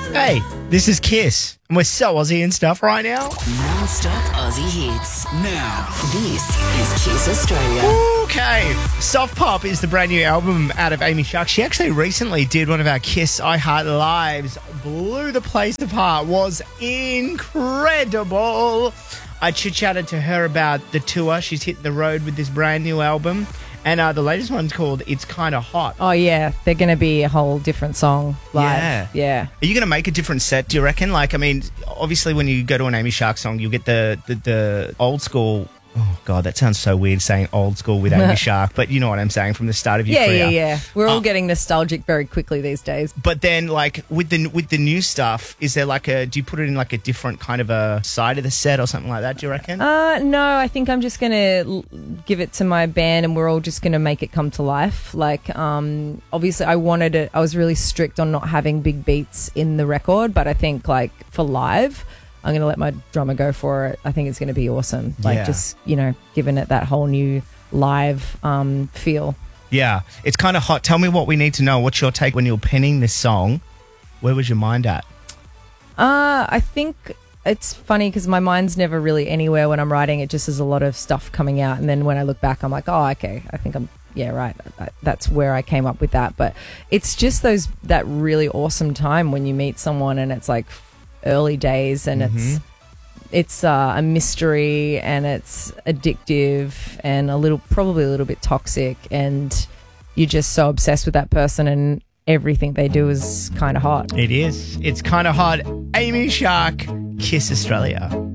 Hey, this is Kiss, and we're so Aussie and stuff right now. Non-stop Aussie hits. Now, This is Kiss Australia. Okay, Soft Pop is the brand new album out of Amy Shark. She actually recently did one of our Kiss I Heart Lives, blew the place apart, was incredible. I chit-chatted to her about the tour. She's hit the road with this brand new album. And the latest one's called It's Kinda Hot. Oh, yeah. They're going to be a whole different song live. Yeah. Are you going to make a different set, do you reckon? Like, I mean, obviously when you go to an Amy Shark song, you'll get the old school... Oh, God, that sounds so weird saying old school with Amy Shark, but you know what I'm saying, from the start of your career. Yeah. We're all getting nostalgic very quickly these days. But then, like, with the new stuff, is there like do you put it in like a different kind of a side of the set or something like that, do you reckon? No, I think I'm just going to give it to my band and we're all just going to make it come to life. Like, obviously I wanted it. I was really strict on not having big beats in the record, but I think like for live, I'm going to let my drummer go for it. I think it's going to be awesome. Like just, giving it that whole new live feel. Yeah, it's kind of hot. Tell me what we need to know. What's your take when you were penning this song? Where was your mind at? I think it's funny because my mind's never really anywhere when I'm writing. It just has a lot of stuff coming out. And then when I look back, I'm like, oh, okay, I think right. That's where I came up with that. But it's just that really awesome time when you meet someone and it's like early days and it's a mystery and it's addictive and probably a little bit toxic, and you're just so obsessed with that person and everything they do is kind of hot. It is. It's kind of hot. Amy Shark, Kiss Australia.